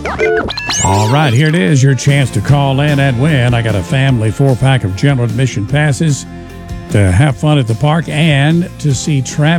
All right, here it is, your chance to call in and win. I got a family 4-pack of general admission passes to have fun at the park and to see Travis